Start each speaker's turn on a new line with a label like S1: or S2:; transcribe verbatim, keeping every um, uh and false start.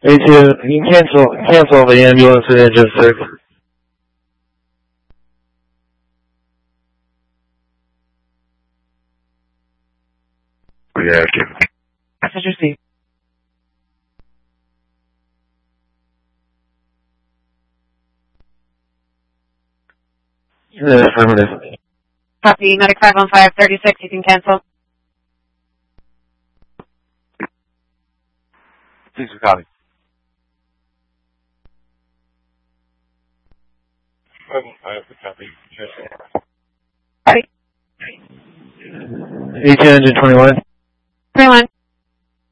S1: A two, you can cancel, cancel the ambulance and engine six. Reactive.
S2: Passenger seat.
S1: Yeah, affirmative.
S2: Copy, Medic five one five thirty-six, you can cancel.
S3: Please for copy. five one five for copy.
S2: Copy.
S1: A two engine twenty-one.
S2: twenty-one.